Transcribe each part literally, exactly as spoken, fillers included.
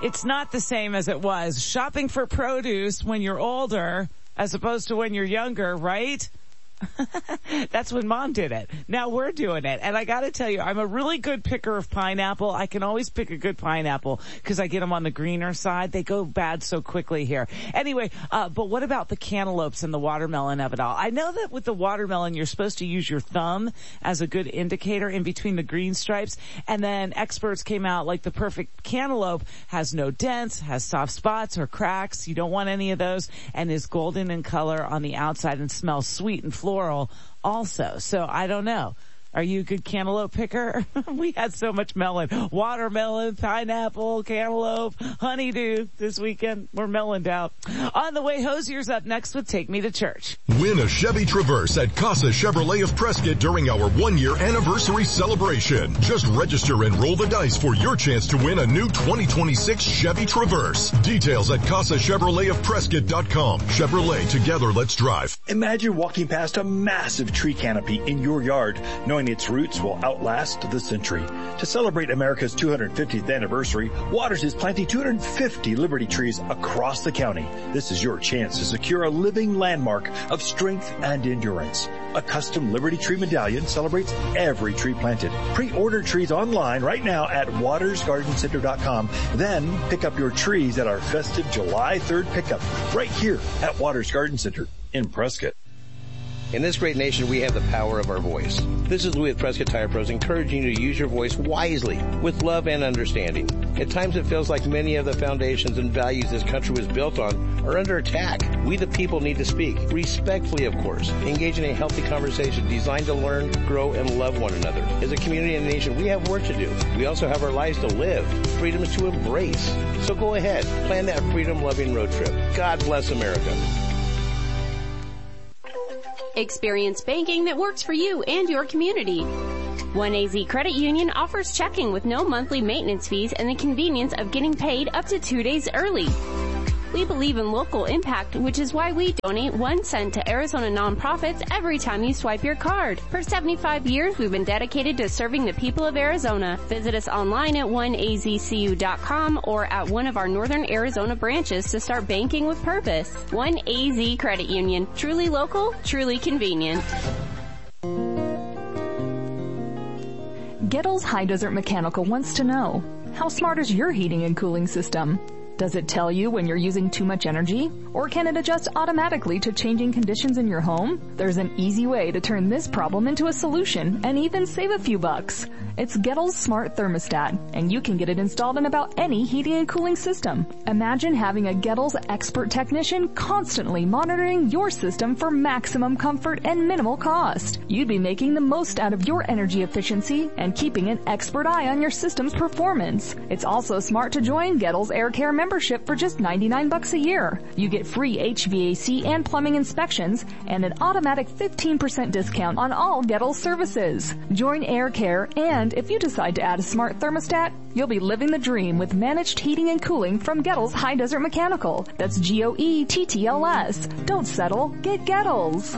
it's not the same as it was. Shopping for produce when you're older as opposed to when you're younger, right? That's when Mom did it. Now we're doing it. And I gotta tell you, I'm a really good picker of pineapple. I can always pick a good pineapple because I get them on the greener side. They go bad so quickly here. Anyway, uh, but what about the cantaloupes and the watermelon of it all? I know that with the watermelon, you're supposed to use your thumb as a good indicator in between the green stripes. And then experts came out like the perfect cantaloupe has no dents, has soft spots or cracks. You don't want any of those, and is golden in color on the outside and smells sweet and floral also. So I don't know. Are you a good cantaloupe picker? We had so much melon. Watermelon, pineapple, cantaloupe, honeydew this weekend. We're meloned out. On the way, Hosier's up next with Take Me to Church. Win a Chevy Traverse at Casa Chevrolet of Prescott during our one-year anniversary celebration. Just register and roll the dice for your chance to win a new twenty twenty-six Chevy Traverse. Details at casa chevrolet of prescott dot com. Chevrolet, together let's drive. Imagine walking past a massive tree canopy in your yard, knowing its roots will outlast the century. To celebrate America's two hundred fiftieth anniversary, Waters is planting two hundred fifty Liberty trees across the county. This is your chance to secure a living landmark of strength and endurance. A custom Liberty Tree medallion celebrates every tree planted. Pre-order trees online right now at waters garden center dot com. Then pick up your trees at our festive July third pickup right here at Waters Garden Center in Prescott. In this great nation, we have the power of our voice. This is Louis with Prescott Tire Pros, encouraging you to use your voice wisely, with love and understanding. At times it feels like many of the foundations and values this country was built on are under attack. We the people need to speak, respectfully of course, engage in a healthy conversation designed to learn, grow, and love one another. As a community and nation, we have work to do. We also have our lives to live, freedoms to embrace. So go ahead, plan that freedom-loving road trip. God bless America. Experience banking that works for you and your community. one A Z Credit Union offers checking with no monthly maintenance fees and the convenience of getting paid up to two days early. We believe in local impact, which is why we donate one cent to Arizona nonprofits every time you swipe your card. For seventy-five years, we've been dedicated to serving the people of Arizona. Visit us online at one A Z C U dot com or at one of our Northern Arizona branches to start banking with purpose. one A Z Credit Union. Truly local, truly convenient. Gettles High Desert Mechanical wants to know, how smart is your heating and cooling system? Does it tell you when you're using too much energy? Or can it adjust automatically to changing conditions in your home? There's an easy way to turn this problem into a solution and even save a few bucks. It's Gettles Smart Thermostat, and you can get it installed in about any heating and cooling system. Imagine having a Gettles expert technician constantly monitoring your system for maximum comfort and minimal cost. You'd be making the most out of your energy efficiency and keeping an expert eye on your system's performance. It's also smart to join Gettles Air Care membership for just ninety-nine bucks a year. You get free H V A C and plumbing inspections and an automatic fifteen percent discount on all Gettles services. Join Air Care, and if you decide to add a smart thermostat, you'll be living the dream with managed heating and cooling from Gettles High Desert Mechanical. That's G O E T T L S. Don't settle. Get Gettles.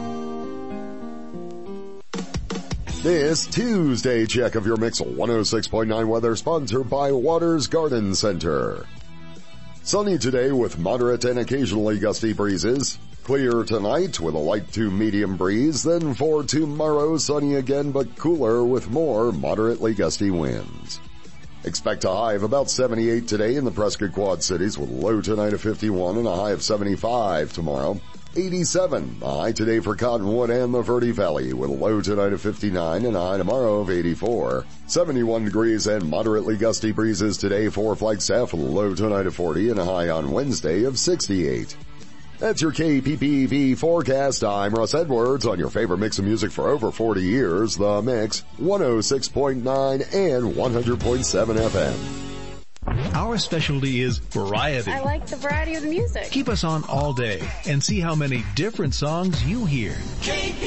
This Tuesday check of your Mix one oh six point nine weather sponsored by Waters Garden Center. Sunny today with moderate and occasionally gusty breezes. Clear tonight with a light to medium breeze. Then for tomorrow, sunny again but cooler with more moderately gusty winds. Expect a high of about seventy-eight today in the Prescott Quad Cities with a low tonight of fifty-one and a high of seventy-five tomorrow. eighty-seven, a high today for Cottonwood and the Verde Valley with a low tonight of fifty-nine and a high tomorrow of eighty-four. seventy-one degrees and moderately gusty breezes today for Flagstaff with a low tonight of forty and a high on Wednesday of sixty-eight. That's your K P P V forecast. I'm Russ Edwards on your favorite mix of music for over forty years, The Mix, one oh six point nine and one hundred point seven F M. Our specialty is variety. I like the variety of the music. Keep us on all day and see how many different songs you hear.